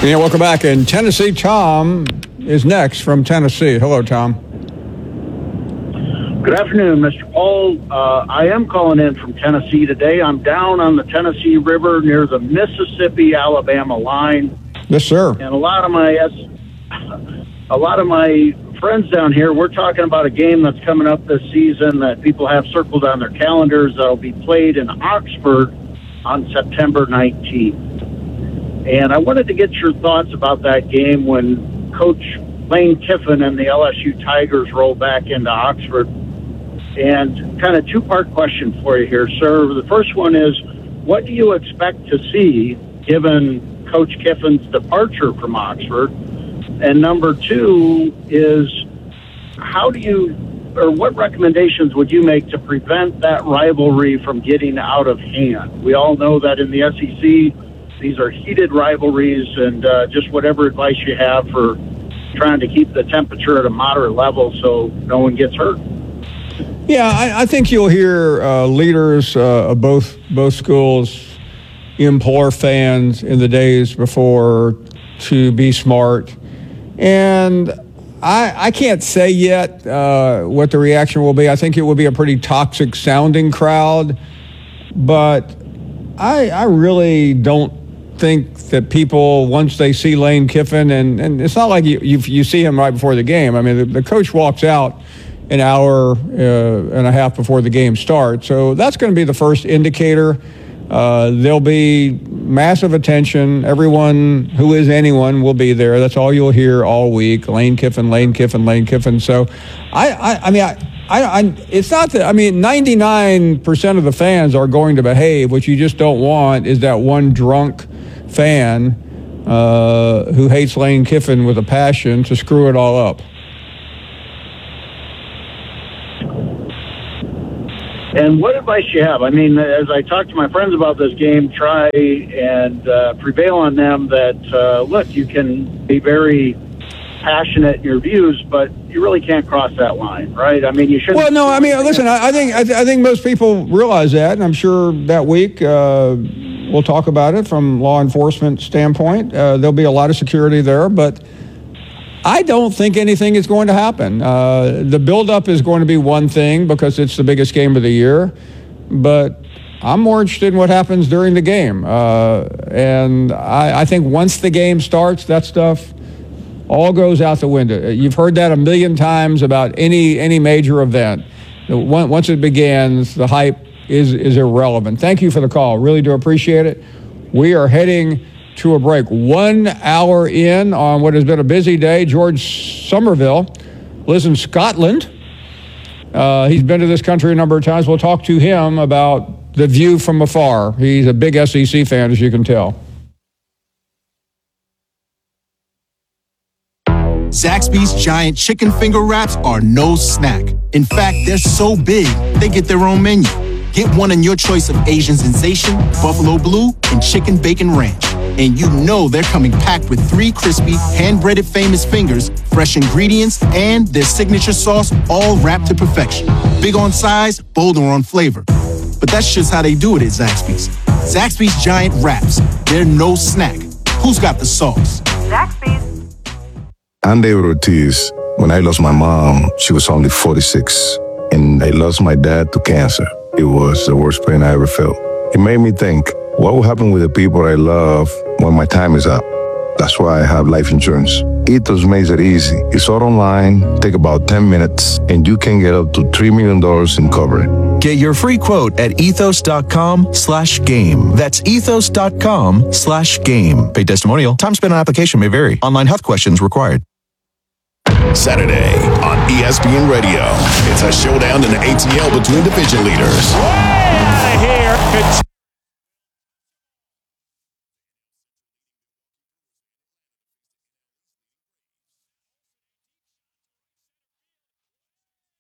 Yeah, welcome back. And Tennessee, Tom is next from Tennessee. Hello, Tom. Good afternoon, Mr. Paul. I am calling in from Tennessee today. I'm down on the Tennessee River near the Mississippi-Alabama line. Yes, sir. And a lot of my friends down here, we're talking about a game that's coming up this season that people have circled on their calendars that'll be played in Oxford on September 19th. And I wanted to get your thoughts about that game when Coach Lane Kiffin and the LSU Tigers roll back into Oxford. And kind of two-part question for you here, sir. The first one is, what do you expect to see given Coach Kiffin's departure from Oxford? And number two is, what recommendations would you make to prevent that rivalry from getting out of hand? We all know that in the SEC, these are heated rivalries, and just whatever advice you have for trying to keep the temperature at a moderate level so no one gets hurt. Yeah, I think you'll hear leaders of both schools implore fans in the days before to be smart. And I can't say yet what the reaction will be. I think it will be a pretty toxic sounding crowd, but I really don't think that people, once they see Lane Kiffin, and it's not like you see him right before the game. I mean, the coach walks out an hour and a half before the game starts. So that's going to be the first indicator. There'll be massive attention. Everyone who is anyone will be there. That's all you'll hear all week. Lane Kiffin, Lane Kiffin, Lane Kiffin. So I mean, it's not that, 99% of the fans are going to behave. What you just don't want is that one drunk fan who hates Lane Kiffin with a passion to screw it all up. And what advice do you have? I mean, as I talk to my friends about this game, try and prevail on them that, look, you can be very passionate in your views, but you really can't cross that line, right? I mean, you shouldn't. Well, no, I mean, listen, I think most people realize that, and I'm sure that week we'll talk about it from law enforcement standpoint. There'll be a lot of security there, but I don't think anything is going to happen. The buildup is going to be one thing because it's the biggest game of the year, but I'm more interested in what happens during the game. And I think once the game starts, that stuff all goes out the window. You've heard that a million times about any major event. Once it begins, the hype is irrelevant. Thank you for the call. Really do appreciate it. We are heading to a break. 1 hour in on what has been a busy day. George Somerville lives in Scotland. He's been to this country a number of times. We'll talk to him about the view from afar. He's a big SEC fan, as you can tell. Zaxby's giant chicken finger wraps are no snack. In fact, they're so big, they get their own menu. Get one in your choice of Asian Sensation, Buffalo Blue, and Chicken Bacon Ranch. And you know they're coming packed with 3 crispy, hand-breaded famous fingers, fresh ingredients, and their signature sauce, all wrapped to perfection. Big on size, bolder on flavor. But that's just how they do it at Zaxby's. Zaxby's giant wraps. They're no snack. Who's got the sauce? Zaxby's. I'm David Ortiz. When I lost my mom, she was only 46. And I lost my dad to cancer. It was the worst pain I ever felt. It made me think, what will happen with the people I love when my time is up? That's why I have life insurance. Ethos makes it easy. It's all online, take about 10 minutes, and you can get up to $3 million in coverage. Get your free quote at ethos.com/game. That's ethos.com/game. Paid testimonial. Time spent on application may vary. Online health questions required. Saturday on ESPN Radio. It's a showdown in the ATL between division leaders. Way out of here.